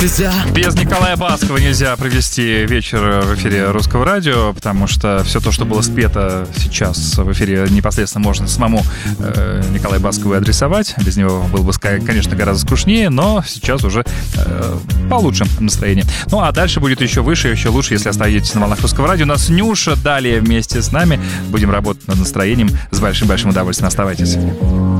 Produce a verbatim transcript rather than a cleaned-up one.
Без Николая Баскова нельзя провести вечер в эфире Русского радио, потому что все то, что было спето сейчас в эфире, непосредственно можно самому э, Николаю Баскову адресовать. Без него было бы, конечно, гораздо скучнее, но сейчас уже э, получше настроение. Ну а дальше будет еще выше, еще лучше, если остаетесь на волнах Русского радио. У нас Нюша далее вместе с нами. Будем работать над настроением с большим-большим удовольствием. Оставайтесь.